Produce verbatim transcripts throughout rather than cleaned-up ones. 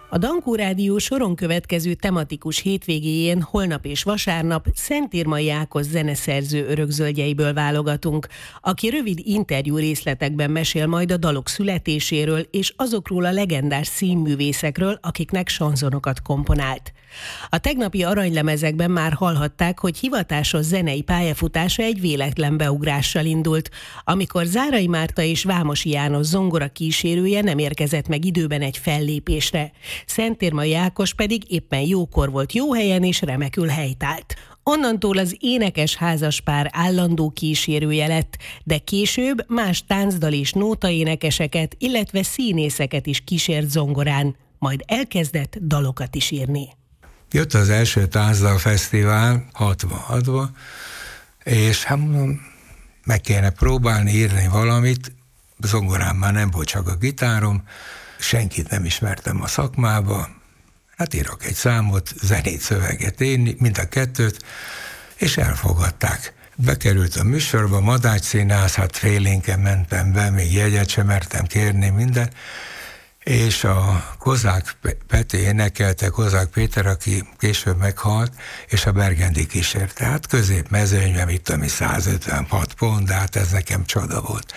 A Dankó Rádió soron következő tematikus hétvégéjén holnap és vasárnap Szentírmai Ákos zeneszerző örökzöldjeiből válogatunk, aki rövid interjú részletekben mesél majd a dalok születéséről és azokról a legendás színművészekről, akiknek sanzonokat komponált. A tegnapi aranylemezekben már hallhatták, hogy hivatásos zenei pályafutása egy véletlen beugrással indult, amikor Zárai Márta és Vámosi János zongora kísérője nem érkezett meg időben egy fellépésre. Szentírmai Ákos pedig éppen jókor volt jó helyen és remekül helytált. Onnantól az énekes házaspár állandó kísérője lett, de később más táncdal és nótaénekeseket, illetve színészeket is kísért zongorán, majd elkezdett dalokat is írni. Jött az első táncdal fesztivál hatvanhatban, és hát meg kéne próbálni írni valamit, zongorán már nem volt, csak a gitárom, senkit nem ismertem a szakmába, hát írok egy számot, zenét, szöveget én, mind a kettőt, és elfogadták. Bekerült a műsorba, Madács Színház, hát félénken mentem be, még jegyet sem mertem kérni, minden, és a Kozák Peti énekelte, Kozák Péter, aki később meghalt, és a Bergendi kísérte. Hát középmezőnyben, mit tudom, százötvenhat pont, de hát ez nekem csoda volt.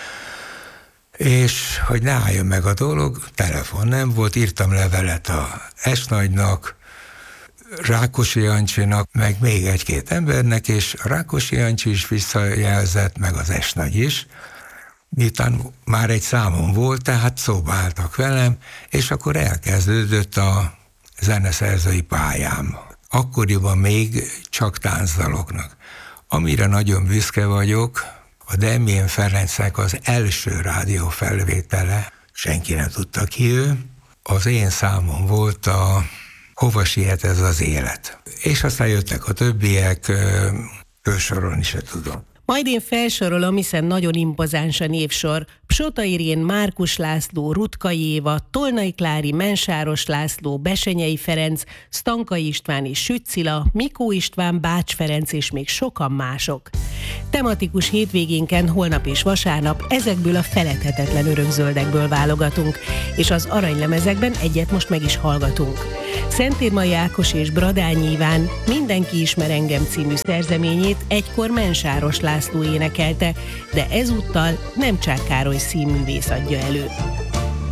És hogy ne álljon meg a dolog, telefon nem volt, írtam levelet a Esnagynak, Rákosi Jancsinak, meg még egy-két embernek, és a Rákosi Jancsi is visszajelzett, meg az Esnagy is, miután már egy számom volt, tehát szóba álltak velem, és akkor elkezdődött a zeneszerzői pályám. Akkoriban még csak táncdaloknak. Amire nagyon büszke vagyok, a Demjén Ferencnek az első rádiófelvétele, senki nem tudta ki ő, az én számom volt a Hova siet ez az élet. És aztán jöttek a többiek, fősorolni se tudom. Majd én felsorolom, hiszen nagyon impozáns a névsor. Psota Irén, Márkus László, Rutkai Éva, Tolnai Klári, Mensáros László, Besenyei Ferenc, Stankai István és Sütszila, Mikó István, Bács Ferenc és még sokan mások. Tematikus hétvégénken holnap és vasárnap ezekből a feledhetetlen örökzöldekből válogatunk, és az aranylemezekben egyet most meg is hallgatunk. Szentírmai Ákos és Bradányi Iván Mindenki ismer engem című szerzeményét egykor Mensáros László énekelte, de ezúttal nem Csák Károly színművész adja elő.